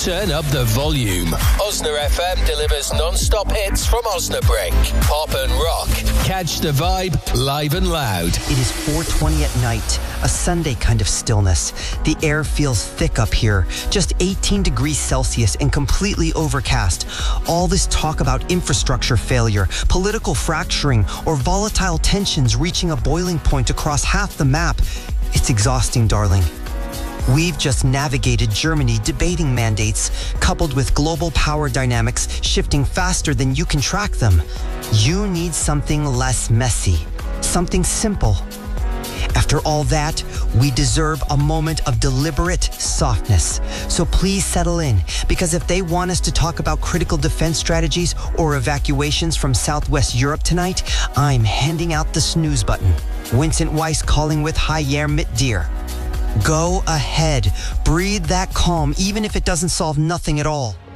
Turn up the volume. Osna FM delivers non-stop hits from Osnabrück. Pop and rock. Catch the vibe live and loud. It is 4:20 at night, a Sunday kind of stillness. The air feels thick up here, just 18 degrees Celsius and completely overcast. All this talk about infrastructure failure, political fracturing, or volatile tensions reaching a boiling point across half the map. It's exhausting, darling. We've just navigated Germany debating mandates, coupled with global power dynamics shifting faster than you can track them. You need something less messy, something simple. After all that, we deserve a moment of deliberate softness. So please settle in, because if they want us to talk about critical defense strategies or evacuations from Southwest Europe tonight, I'm handing out the snooze button. Vincent Weiss calling with Hayyer mit dir. Go ahead. Breathe that calm, even if it doesn't solve nothing at all.